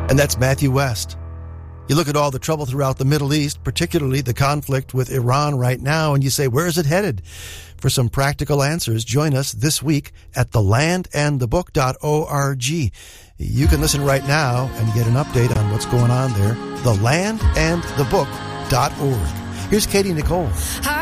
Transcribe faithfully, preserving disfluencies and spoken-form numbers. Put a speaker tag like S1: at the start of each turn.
S1: And that's Matthew West. You look at all the trouble throughout the Middle East, particularly the conflict with Iran right now, and you say, where is it headed? For some practical answers, join us this week at the land and the book dot org. You can listen right now and get an update on what's going on there. the land and the book dot org. Here's Katie Nicole.